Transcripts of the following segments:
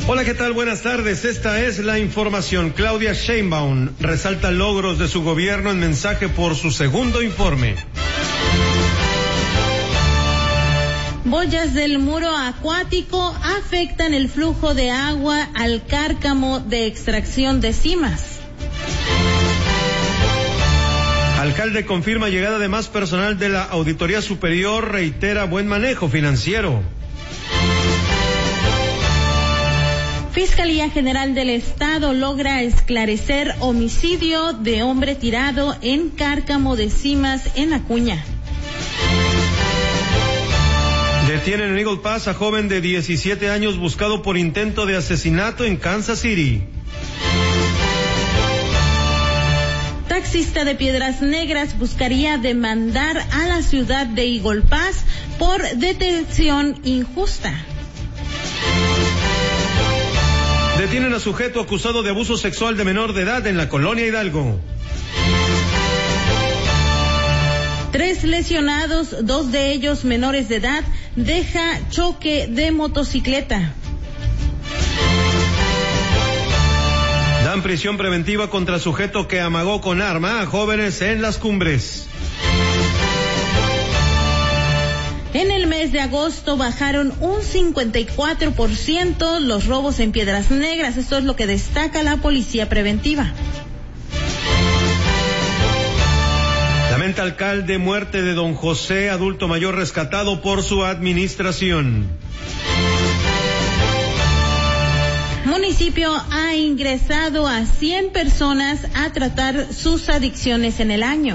Hola, ¿qué tal? Buenas tardes. Esta es la información. Claudia Sheinbaum resalta logros de su gobierno en mensaje por su segundo informe. Boyas del muro acuático afectan el flujo de agua al cárcamo de extracción de Cimas. Alcalde confirma llegada de más personal de la Auditoría Superior, reitera buen manejo financiero. Fiscalía General del Estado logra esclarecer homicidio de hombre tirado en cárcamo de Cimas en Acuña. Detienen en Eagle Pass a joven de 17 años buscado por intento de asesinato en Kansas City. Taxista de Piedras Negras buscaría demandar a la ciudad de Eagle Pass por detención injusta. Detienen a sujeto acusado de abuso sexual de menor de edad en la colonia Hidalgo. 3 lesionados, 2 de ellos menores de edad, deja choque de motocicleta. Dan prisión preventiva contra sujeto que amagó con arma a jóvenes en Las Cumbres. En el mes de agosto bajaron un 54% los robos en Piedras Negras. Esto es lo que destaca la policía preventiva. Lamenta alcalde muerte de don José, adulto mayor rescatado por su administración. Municipio ha ingresado a 100 personas a tratar sus adicciones en el año.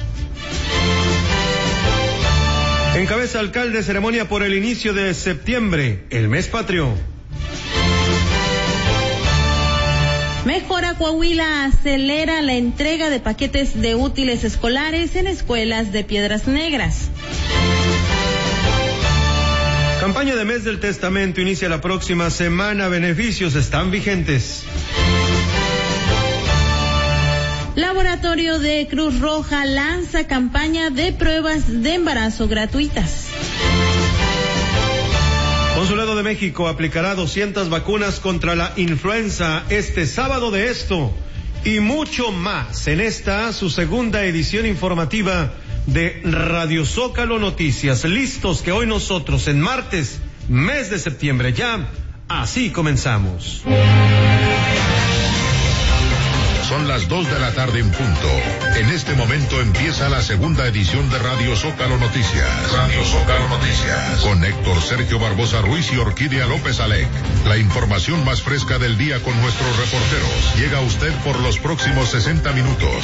Encabeza alcalde ceremonia por el inicio de septiembre, el mes patrio. Mejora Coahuila acelera la entrega de paquetes de útiles escolares en escuelas de Piedras Negras. Campaña de Mes del Testamento inicia la próxima semana. Beneficios están vigentes. Laboratorio de Cruz Roja lanza campaña de pruebas de embarazo gratuitas. Consulado de México aplicará 200 vacunas contra la influenza este sábado. De esto y mucho más en esta, su segunda edición informativa de Radio Zócalo Noticias. Listos que hoy nosotros en martes, mes de septiembre, ya así comenzamos. Son las 2 de la tarde en punto. En este momento empieza la segunda edición de Radio Zócalo Noticias. Radio Zócalo Noticias. Con Héctor Sergio Barbosa Ruiz y Orquídea López Alec. La información más fresca del día con nuestros reporteros. Llega a usted por los próximos 60 minutos.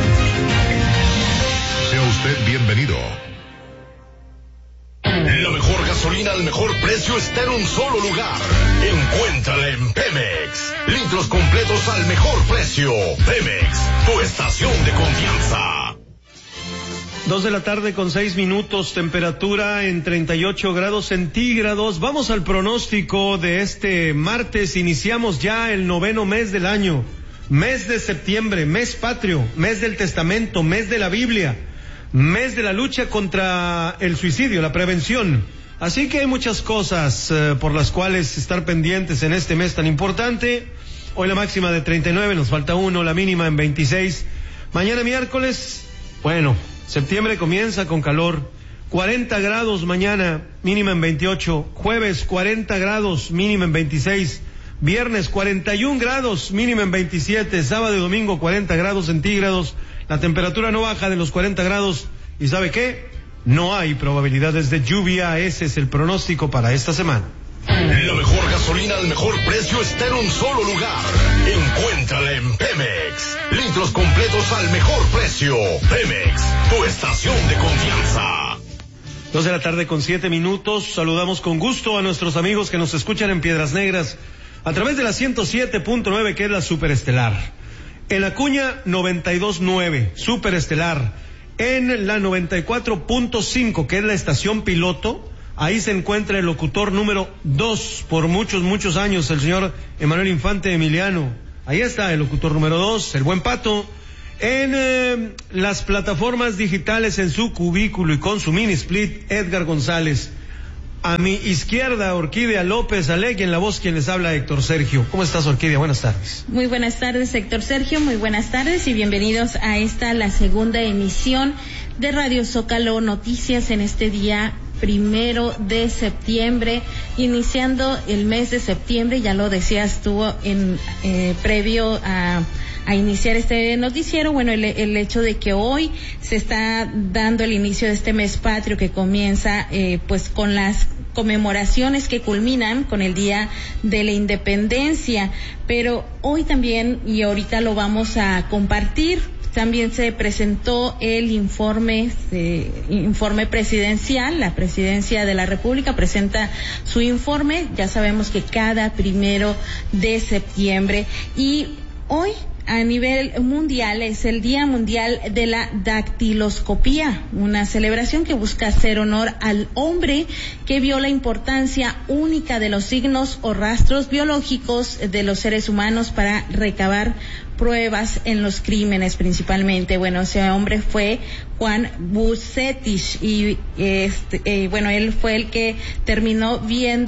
Sea usted bienvenido. La mejor gasolina al mejor precio está en un solo lugar. Encuéntrala en Pemex. Litros completos al mejor precio. Pemex, tu estación de confianza. 2 de la tarde con 6 minutos, temperatura en 38 grados centígrados. Vamos al pronóstico de este martes. Iniciamos ya el 9º mes del año. Mes de septiembre, mes patrio, mes del testamento, mes de la Biblia. Mes de la lucha contra el suicidio, la prevención. Así que hay muchas cosas por las cuales estar pendientes en este mes tan importante. Hoy la máxima de 39, nos falta 1, la mínima en 26. Mañana miércoles, bueno, septiembre comienza con calor. 40 grados mañana, mínima en 28. Jueves 40 grados, mínima en 26. Viernes 41 grados, mínima en 27. Sábado y domingo 40 grados centígrados. La temperatura no baja de los 40 grados. ¿Y sabe qué? No hay probabilidades de lluvia. Ese es el pronóstico para esta semana. La mejor gasolina al mejor precio está en un solo lugar. Encuéntrala en Pemex. Litros completos al mejor precio. Pemex, tu estación de confianza. 2 de la tarde con 7 minutos. Saludamos con gusto a nuestros amigos que nos escuchan en Piedras Negras a través de la 107.9, que es la Superestelar. En Acuña 92.9, Superestelar. En la 94.5, que es la estación piloto, ahí se encuentra el locutor número 2 por muchos años, el señor Emanuel Infante Emiliano. Ahí está el locutor número 2, el buen Pato. En las plataformas digitales, en su cubículo y con su mini split, Edgar González. A mi izquierda, Orquídea López Alec, y en la voz quien les habla, Héctor Sergio. ¿Cómo estás, Orquídea? Buenas tardes. Muy buenas tardes, Héctor Sergio. Muy buenas tardes y bienvenidos a la segunda emisión de Radio Zócalo Noticias en este día 1 de septiembre, iniciando el mes de septiembre. Ya lo decías tú previo a iniciar este noticiero. Bueno, el hecho de que hoy se está dando el inicio de este mes patrio que comienza pues con las conmemoraciones que culminan con el Día de la Independencia, pero hoy también, y ahorita lo vamos a compartir, también se presentó el informe presidencial. La Presidencia de la República presenta su informe. Ya sabemos que cada 1 de septiembre, y hoy a nivel mundial es el Día Mundial de la Dactiloscopía, una celebración que busca hacer honor al hombre que vio la importancia única de los signos o rastros biológicos de los seres humanos para recabar pruebas en los crímenes principalmente. Bueno, ese hombre fue Juan Bucetich y bueno, él fue el que terminó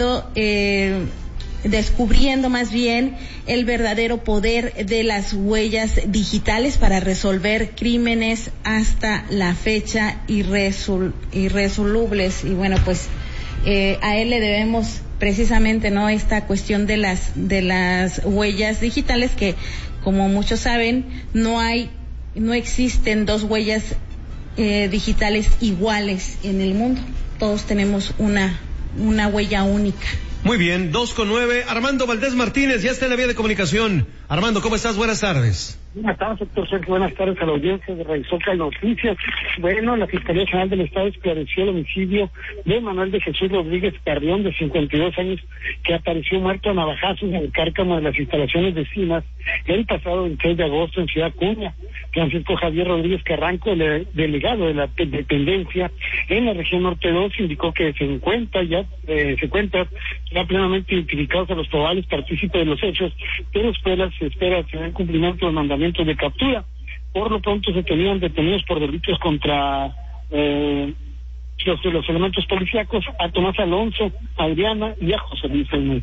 descubriendo más bien el verdadero poder de las huellas digitales para resolver crímenes hasta la fecha irresolubles. Y bueno, pues a él le debemos precisamente esta cuestión de las huellas digitales, que como muchos saben no existen dos huellas digitales iguales en el mundo. Todos tenemos una huella única. Muy bien, 2:09. Armando Valdés Martínez ya está en la vía de comunicación. Armando, ¿cómo estás? Buenas tardes. Buenas tardes, doctor Sergio. Buenas tardes a la audiencia de Radio Zócalo Noticias. Bueno, la Fiscalía General del Estado esclareció el homicidio de Manuel de Jesús Rodríguez Carrión, de 52 años, que apareció muerto a navajazos en el cárcamo de las instalaciones de CIMAS el pasado 26 de agosto en Ciudad Acuña. Francisco Javier Rodríguez Carranco, el delegado de la dependencia en la región Norte 2, indicó que se encuentra ya plenamente identificados a los probables partícipes de los hechos, pero se espera tener cumplimiento de mandamientos de captura. Por lo pronto se tenían detenidos por delitos contra los elementos policíacos a Tomás Alonso, a Adriana y a José Luis Fernández.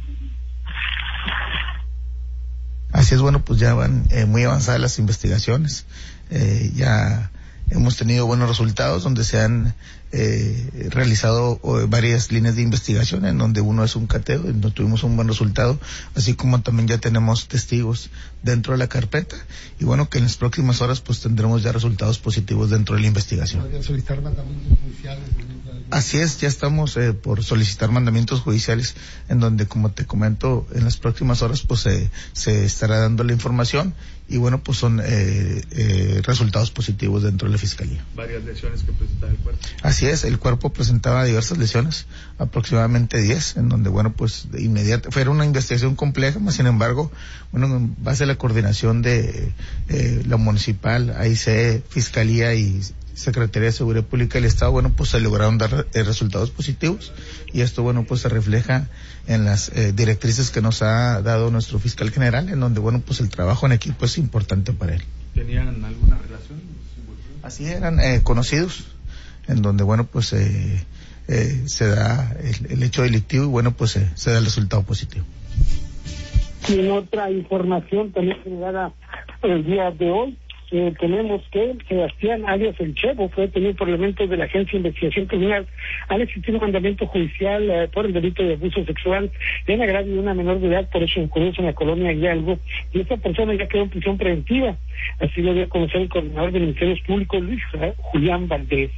Así es, bueno, pues ya van muy avanzadas las investigaciones, ya hemos tenido buenos resultados donde se han realizado varias líneas de investigación, en donde uno es un cateo, en donde tuvimos un buen resultado, así como también ya tenemos testigos dentro de la carpeta, y bueno, que en las próximas horas pues tendremos ya resultados positivos dentro de la investigación. ¿Podrían solicitar mandamientos judiciales? Así es, ya estamos por solicitar mandamientos judiciales, en donde, como te comento, en las próximas horas pues se estará dando la información, y bueno, pues son resultados positivos dentro de la Fiscalía. ¿Varias lesiones que presentaba el cuerpo? Así es, el cuerpo presentaba diversas lesiones, aproximadamente 10, en donde, bueno, pues de inmediato, fue una investigación compleja, mas sin embargo, bueno, en base a la coordinación de la municipal, AIC, Fiscalía y Secretaría de Seguridad Pública del Estado, bueno, pues se lograron dar resultados positivos, y esto, bueno, pues se refleja en las directrices que nos ha dado nuestro fiscal general, en donde, bueno, pues el trabajo en equipo es importante para él. ¿Tenían alguna relación? Así eran conocidos, en donde, bueno, pues se da el hecho delictivo, y bueno, pues se da el resultado positivo. Y en otra información también generada el día de hoy, tenemos que Sebastián alias El Chevo fue detenido por elementos de la Agencia de Investigación Criminal al existir un mandamiento judicial por el delito de abuso sexual en agravio de una menor de edad por hechos ocurridos en la colonia Hidalgo, y esta persona ya quedó en prisión preventiva. Así lo dio a conocer el coordinador de Ministerios Públicos, Luis Julián Valdés.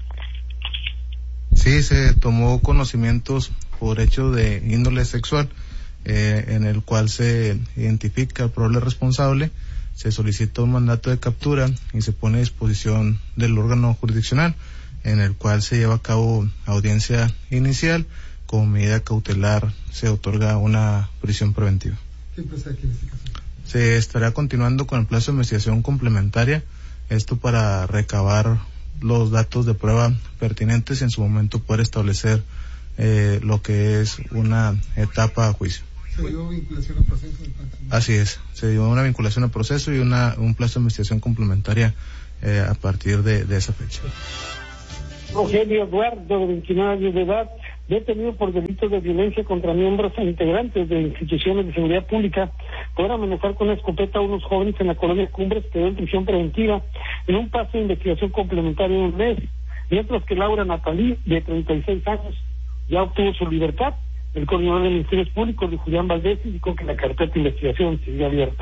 Sí, se tomó conocimientos por hecho de índole sexual, en el cual se identifica al probable responsable, se solicita un mandato de captura y se pone a disposición del órgano jurisdiccional, en el cual se lleva a cabo audiencia inicial. Como medida cautelar se otorga una prisión preventiva. ¿Qué procede aquí en este caso? Se estará continuando con el plazo de investigación complementaria, esto para recabar los datos de prueba pertinentes y en su momento poder establecer lo que es una etapa a juicio. ¿Se dio vinculación al proceso? Así es, se dio una vinculación al proceso y un plazo de investigación complementaria a partir de esa fecha. Rogelio Eduardo, de 29 años de edad, detenido por delitos de violencia contra miembros e integrantes de instituciones de seguridad pública por amenazar con escopeta a unos jóvenes en la colonia Cumbres, quedó en prisión preventiva en un paso de investigación complementario de un mes, mientras que Laura Natalí, de 36 años, ya obtuvo su libertad. El coordinador de Ministerios Públicos, de Julián Valdés, indicó que la carpeta de investigación sigue abierta.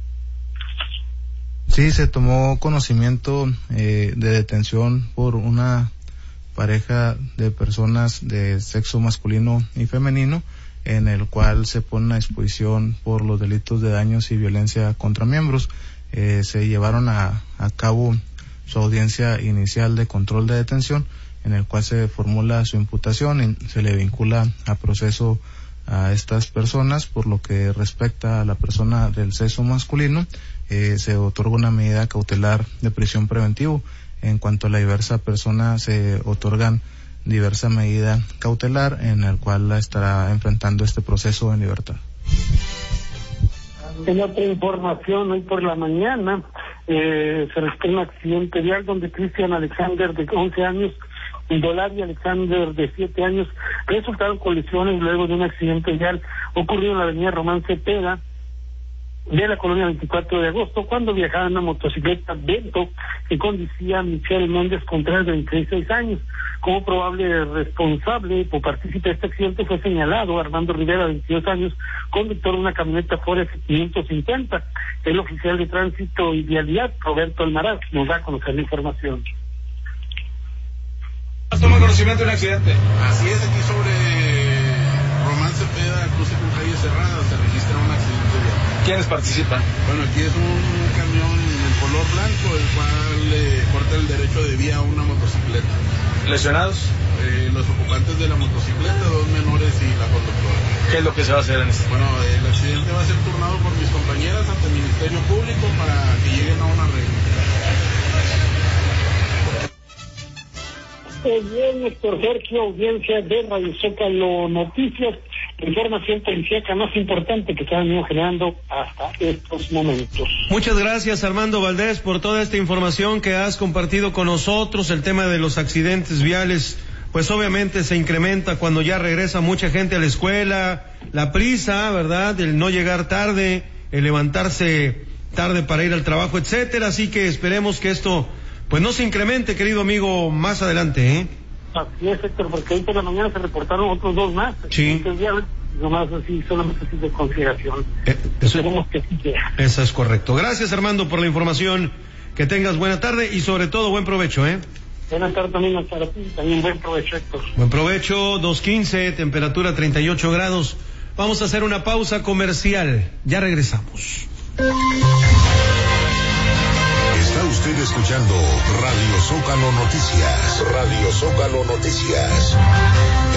Sí, se tomó conocimiento de detención por una pareja de personas de sexo masculino y femenino, en el cual se pone a disposición por los delitos de daños y violencia contra miembros. Se llevaron a cabo su audiencia inicial de control de detención, en el cual se formula su imputación y se le vincula a proceso a estas personas. Por lo que respecta a la persona del sexo masculino, se otorga una medida cautelar de prisión preventivo. En cuanto a la diversa persona, se otorgan diversa medida cautelar, en el cual la estará enfrentando este proceso en libertad. En otra información, hoy por la mañana se registró un accidente vial donde Cristian Alexander, de 11 años, y Dolari Alexander, de 7 años, resultaron con lesiones luego de un accidente vial ocurrido en la avenida Román Cepeda de la colonia 24 de agosto, cuando viajaba en una motocicleta Vento que conducía Michelle Méndez Contreras, de 26 años. Como probable responsable o partícipe de este accidente fue señalado Armando Rivera, de 22 años, conductor de una camioneta Ford F-550. El oficial de tránsito y vialidad, Roberto Almaraz, nos da a conocer la información. ¿Toma conocimiento de un accidente? Así es, aquí sobre Román Cepeda, cruce con calle cerrada, se registra un accidente vial. ¿Quiénes participan? Bueno, aquí es un camión de color blanco, el cual corta el derecho de vía a una motocicleta. ¿Lesionados? Los ocupantes de la motocicleta, 2 menores y la conductora. ¿Qué es lo que se va a hacer en este? Bueno, el accidente va a ser turnado por mis compañeras ante el Ministerio Público para que lleguen a un arreglo. Bien, Héctor Sergio, audiencia de Radio Zócalo Noticias, información policíaca más importante que se ha venido generando hasta estos momentos. Muchas gracias, Armando Valdés, por toda esta información que has compartido con nosotros. El tema de los accidentes viales, pues obviamente se incrementa cuando ya regresa mucha gente a la escuela, la prisa, ¿verdad?, el no llegar tarde, el levantarse tarde para ir al trabajo, etcétera. Así que esperemos que esto pues no se incremente, querido amigo, más adelante, ¿eh? Así es, Héctor, porque hoy por la mañana se reportaron otros 2 más. Sí. Nomás así, solamente así de consideración. Esperemos que sí sea. Eso es correcto. Gracias, Armando, por la información. Que tengas buena tarde y sobre todo buen provecho, ¿eh? Buenas tardes también para ti, también buen provecho, Héctor. Buen provecho, 2:15, temperatura 38 grados. Vamos a hacer una pausa comercial. Ya regresamos. Está usted escuchando Radio Zócalo Noticias. Radio Zócalo Noticias.